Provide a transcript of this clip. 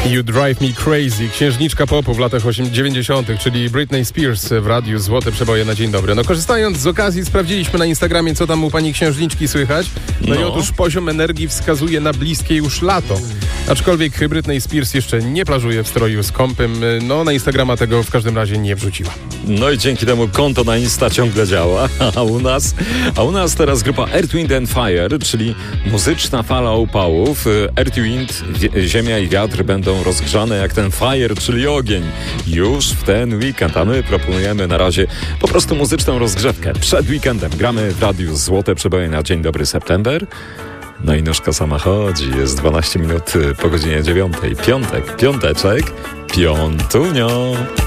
You Drive Me Crazy, księżniczka popu w latach 90., czyli Britney Spears w radiu Złote Przeboje na dzień dobry. No korzystając z okazji sprawdziliśmy na Instagramie, co tam u pani księżniczki słychać. No i otóż poziom energii wskazuje na bliskie już lato. Aczkolwiek Britney Spears jeszcze nie plażuje w stroju skąpym. No na Instagrama tego w każdym razie nie wrzuciła. No i dzięki temu konto na Insta ciągle działa. A u nas teraz grupa Earth, Wind and Fire, czyli muzyczna fala upałów. Earth, Wind, ziemia i wiatr będą rozgrzane jak ten fire, czyli ogień, już w ten weekend, a my proponujemy na razie po prostu muzyczną rozgrzewkę. Przed weekendem gramy w radiu Złote Przeboje na dzień dobry September. No i nóżka sama chodzi, jest 12 minut po godzinie 9. Piątek, piąteczek, piątunio.